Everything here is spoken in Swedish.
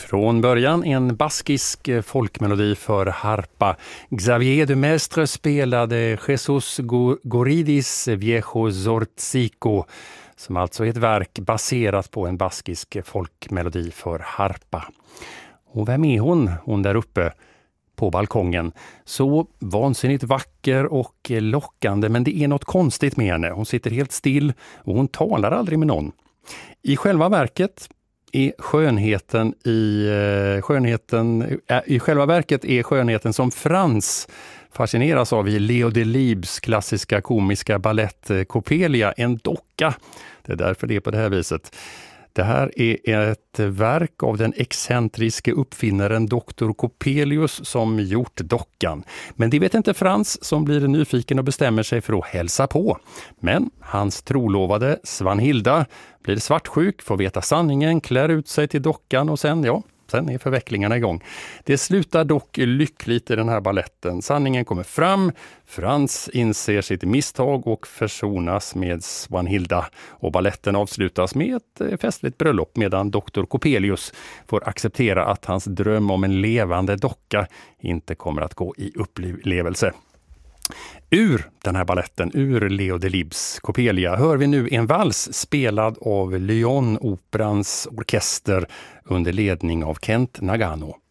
Från början en baskisk folkmelodi för harpa. Xavier de Mestre spelade Jesus Goridis Viejo Zortzico, som alltså är ett verk baserat på en baskisk folkmelodi för harpa. Och vem är hon? Hon där uppe på balkongen. Så vansinnigt vacker och lockande, men det är något konstigt med henne. Hon sitter helt still och hon talar aldrig med någon. I själva verket är skönheten som Frans fascineras av i Leo Delibes klassiska komiska ballett Coppelia en docka. Det är därför det är på det här viset. Det här är ett verk av den excentriske uppfinnaren Dr. Coppelius som gjort dockan. Men det vet inte Frans, som blir nyfiken och bestämmer sig för att hälsa på. Men hans trolovade Svanhilda blir svartsjuk, får veta sanningen, klär ut sig till dockan och sen är förvecklingarna igång. Det slutar dock lyckligt i den här balletten. Sanningen kommer fram, Frans inser sitt misstag och försonas med Svanhilda. Och balletten avslutas med ett festligt bröllop medan Dr. Coppelius får acceptera att hans dröm om en levande docka inte kommer att gå i upplevelse. Ur den här balletten, ur Leo Delibes Coppelia, hör vi nu en vals spelad av Lyon-operans orkester under ledning av Kent Nagano.